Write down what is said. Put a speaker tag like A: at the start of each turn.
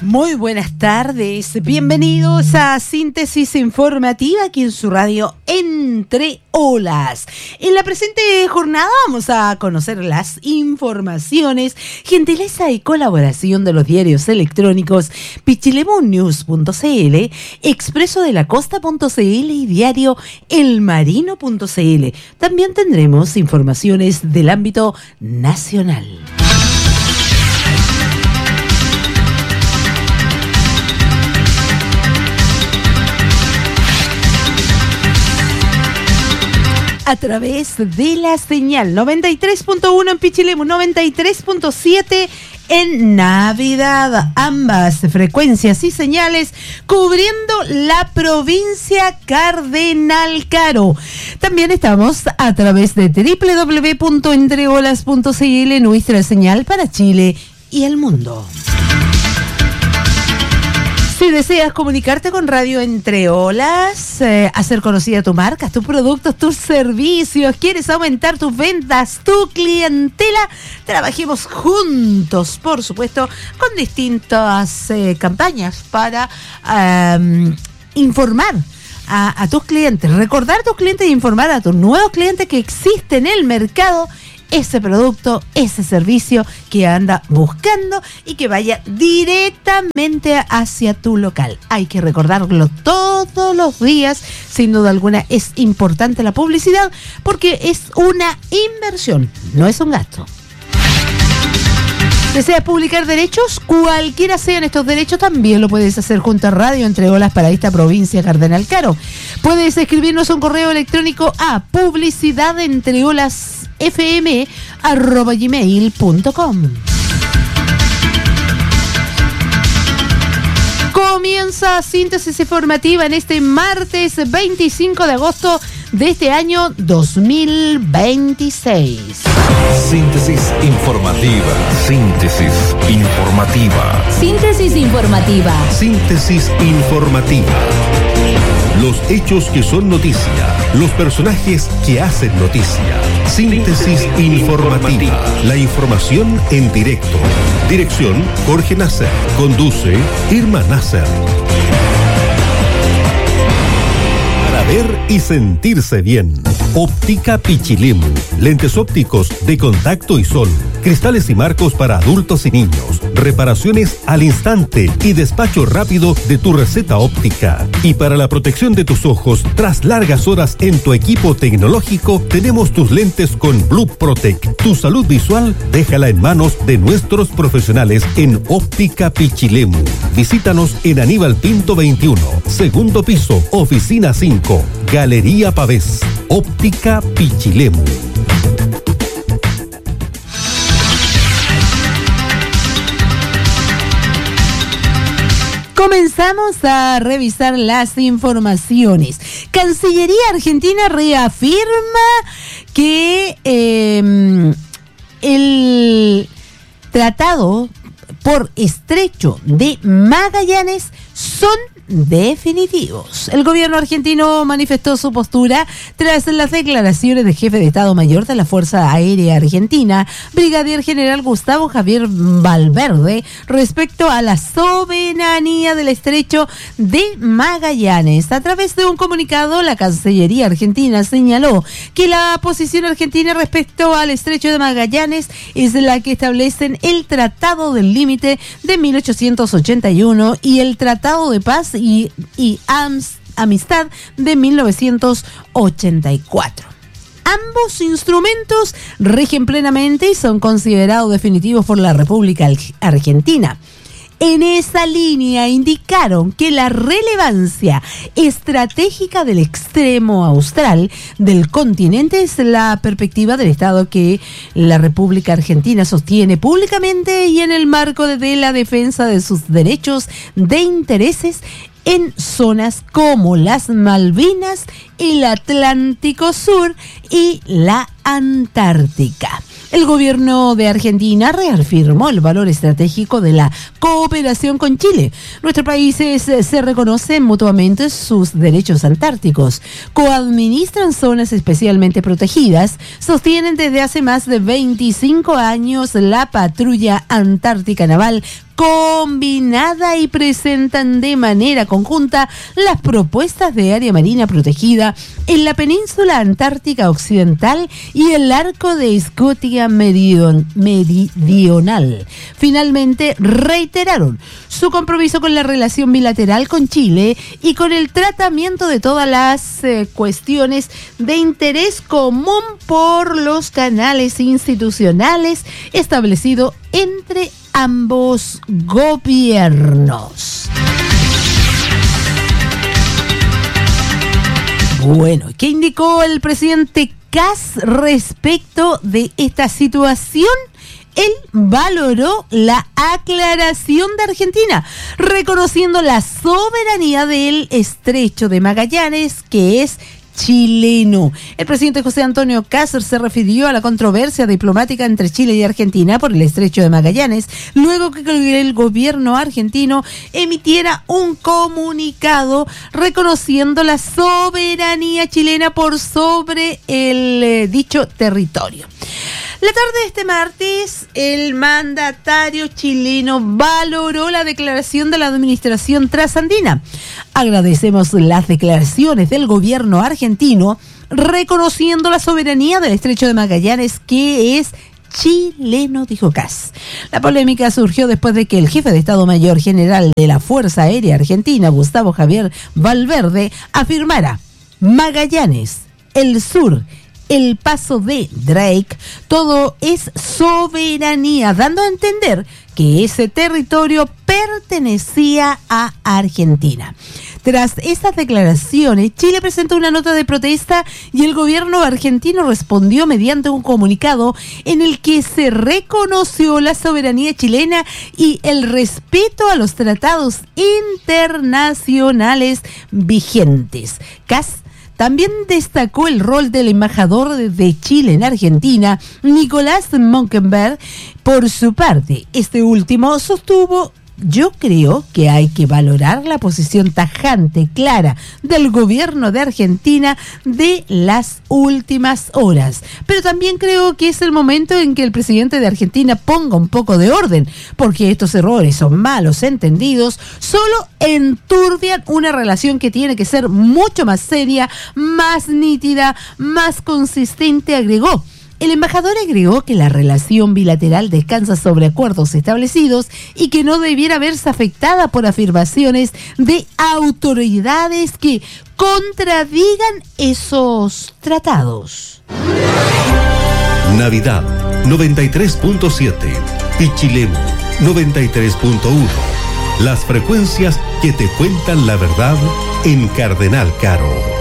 A: Muy buenas tardes, bienvenidos a Síntesis Informativa aquí en su radio Entre Olas. En la presente jornada vamos a conocer las informaciones, gentileza y colaboración de los diarios electrónicos pichilemunnews.cl, expresodelacosta.cl y diario elmarino.cl. También tendremos informaciones del ámbito nacional. A través de la señal 93.1 en Pichilemu, 93.7 en Navidad. Ambas frecuencias y señales cubriendo la provincia Cardenal Caro. También estamos a través de www.entreolas.cl, nuestra señal para Chile y el mundo. Si deseas comunicarte con Radio Entre Olas, hacer conocida tu marca, tus productos, tus servicios, quieres aumentar tus ventas, tu clientela, trabajemos juntos, por supuesto, con distintas campañas para informar a tus clientes, recordar a tus clientes e informar a tus nuevos clientes que existe en el mercado ese producto, ese servicio que anda buscando y que vaya directamente hacia tu local. Hay que recordarlo todos los días. Sin duda alguna es importante la publicidad porque es una inversión, no es un gasto. ¿Deseas publicar derechos? Cualquiera sean estos derechos, también lo puedes hacer junto a Radio Entre Olas para esta provincia Cardenal Caro. Puedes escribirnos un correo electrónico a publicidadentreolasfm@gmail.com. Comienza Síntesis Informativa en este martes 25 de agosto de este año 2026.
B: Síntesis informativa. Síntesis informativa.
C: Síntesis informativa.
B: Síntesis informativa. Los hechos que son noticia. Los personajes que hacen noticia. Síntesis informativa. La información en directo. Dirección: Jorge Nasser. Conduce: Irma Nasser. Para ver y sentirse bien. Óptica Pichilemu. Lentes ópticos de contacto y sol. Cristales y marcos para adultos y niños. Reparaciones al instante y despacho rápido de tu receta óptica. Y para la protección de tus ojos, tras largas horas en tu equipo tecnológico, tenemos tus lentes con Blue Protect. Tu salud visual, déjala en manos de nuestros profesionales en Óptica Pichilemu. Visítanos en Aníbal Pinto 21, segundo piso, oficina 5, Galería Pavés. Óptica Pichilemu.
A: Comenzamos a revisar las informaciones. Cancillería Argentina reafirma que el tratado por estrecho de Magallanes son definitivos. El gobierno argentino manifestó su postura tras las declaraciones del jefe de Estado Mayor de la Fuerza Aérea Argentina, Brigadier General Gustavo Javier Valverde, respecto a la soberanía del estrecho de Magallanes. A través de un comunicado, la Cancillería Argentina señaló que la posición argentina respecto al estrecho de Magallanes es la que establecen el Tratado del Límite de 1881 y el Tratado de Paz y Amistad de 1984. Ambos instrumentos rigen plenamente y son considerados definitivos por la República Argentina. En esa línea indicaron que la relevancia estratégica del extremo austral del continente es la perspectiva del Estado que la República Argentina sostiene públicamente y en el marco de la defensa de sus derechos de intereses en zonas como las Malvinas, el Atlántico Sur y la Antártica. El gobierno de Argentina reafirmó el valor estratégico de la cooperación con Chile. Nuestros países se reconocen mutuamente sus derechos antárticos, coadministran zonas especialmente protegidas, sostienen desde hace más de 25 años la patrulla antártica naval combinada y presentan de manera conjunta las propuestas de área marina protegida en la península antártica occidental y el arco de Escocia meridional. Finalmente reiteraron su compromiso con la relación bilateral con Chile y con el tratamiento de todas las cuestiones de interés común por los canales institucionales establecidos entre ambos gobiernos. Bueno, ¿qué indicó el presidente Kast respecto de esta situación? Él valoró la aclaración de Argentina, reconociendo la soberanía del Estrecho de Magallanes, que es chileno. El presidente José Antonio Kast se refirió a la controversia diplomática entre Chile y Argentina por el Estrecho de Magallanes, luego que el gobierno argentino emitiera un comunicado reconociendo la soberanía chilena por sobre el dicho territorio. La tarde de este martes, el mandatario chileno valoró la declaración de la administración trasandina. Agradecemos las declaraciones del gobierno argentino reconociendo la soberanía del Estrecho de Magallanes, que es chileno, dijo Kast. La polémica surgió después de que el jefe de Estado Mayor General de la Fuerza Aérea Argentina, Gustavo Javier Valverde, afirmara: Magallanes, el sur, el paso de Drake, todo es soberanía, dando a entender que ese territorio pertenecía a Argentina. Tras estas declaraciones, Chile presentó una nota de protesta y el gobierno argentino respondió mediante un comunicado en el que se reconoció la soberanía chilena y el respeto a los tratados internacionales vigentes. Kast también destacó el rol del embajador de Chile en Argentina, Nicolás Monkenberg. Por su parte, este último sostuvo: yo creo que hay que valorar la posición tajante, clara, del gobierno de Argentina de las últimas horas. Pero también creo que es el momento en que el presidente de Argentina ponga un poco de orden, porque estos errores o malos entendidos solo enturbian una relación que tiene que ser mucho más seria, más nítida, más consistente, agregó. El embajador agregó que la relación bilateral descansa sobre acuerdos establecidos y que no debiera verse afectada por afirmaciones de autoridades que contradigan esos tratados.
B: Navidad 93.7, Pichilemu 93.1. Las frecuencias que te cuentan la verdad en Cardenal Caro.